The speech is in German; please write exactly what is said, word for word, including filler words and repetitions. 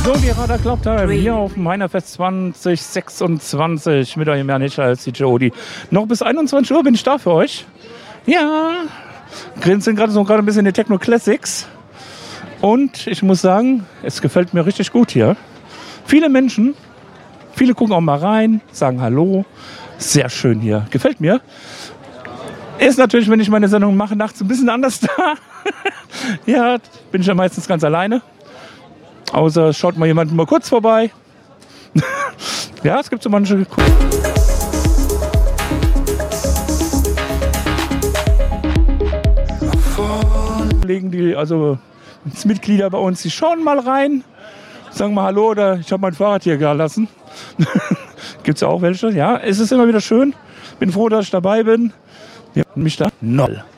So, die Radar Club Time hier auf dem Heinerfest zwanzig sechsundzwanzig mit eurem Jan als D J Odi. Noch bis einundzwanzig Uhr bin ich da für euch. Ja, sind gerade so gerade ein bisschen die Techno Classics. Und ich muss sagen, es gefällt mir richtig gut hier. Viele Menschen, viele gucken auch mal rein, sagen Hallo. Sehr schön hier, gefällt mir. Ist natürlich, wenn ich meine Sendung mache, nachts ein bisschen anders da. Ja, bin ich ja meistens ganz alleine. Außer es schaut mal jemand mal kurz vorbei. Ja, es gibt so manche... Kollegen, die, also Mitglieder bei uns, die schauen mal rein, sagen mal Hallo oder ich habe mein Fahrrad hier gelassen. Gibt es ja auch welche, ja. Es ist immer wieder schön. Bin froh, dass ich dabei bin. Ja, mich da. Null.